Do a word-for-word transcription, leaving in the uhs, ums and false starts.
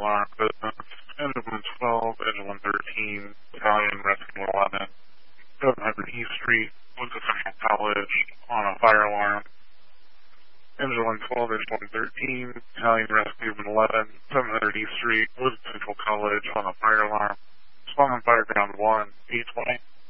alarm business. Engine one twelve, engine one thirteen, Battalion Rescue eleven, seven hundred East Street, Windsor Central College, on a fire alarm. Engine one twelve, engine one thirteen, Battalion Rescue eleven, seven hundred East Street, Windsor Central College, on a fire alarm. Spawn on fire ground one, eight twenty.